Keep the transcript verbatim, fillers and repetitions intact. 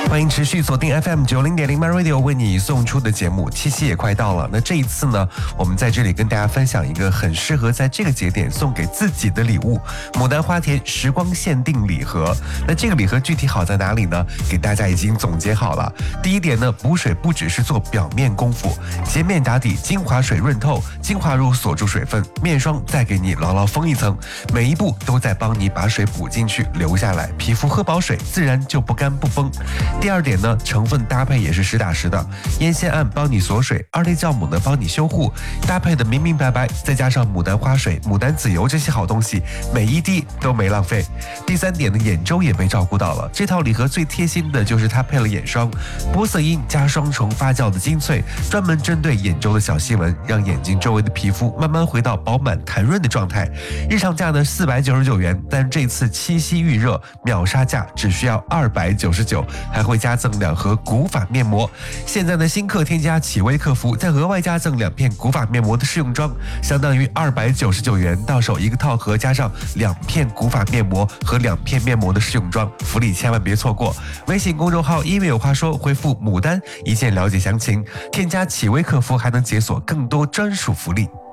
欢迎持续锁定 F M 九零点零 My Radio 为你送出的节目，七夕也快到了。那这一次呢，我们在这里跟大家分享一个很适合在这个节点送给自己的礼物——牡丹花田时光限定礼盒。那这个礼盒具体好在哪里呢？给大家已经总结好了。第一点呢，补水不只是做表面功夫，洁面打底，精华水润透，精华乳锁住水分，面霜再给你牢牢封一层，每一步都在帮你把水补进去留下来，皮肤喝饱水，自然就不干不崩。第二点呢，成分搭配也是实打实的，烟酰胺帮你锁水，二类酵母呢帮你修护，搭配的明明白白，再加上牡丹花水、牡丹籽油这些好东西，每一滴都没浪费。第三点呢，眼周也被照顾到了，这套礼盒最贴心的就是它配了眼霜，玻色因加双重发酵的精粹，专门针对眼周的小细纹，让眼睛周围的皮肤慢慢回到饱满弹润的状态。日常价呢四百九十九元，但这次七夕预热秒杀价只需要二百九十九，还会加赠两盒古法面膜。现在呢，新客添加启微客服，再额外加赠两片古法面膜的试用装，相当于二百九十九元，到手一个套盒加上两片古法面膜和两片面膜的试用装，福利千万别错过。微信公众号因为有话说，回复牡丹一键了解详情，添加启微客服还能解锁更多专属福利。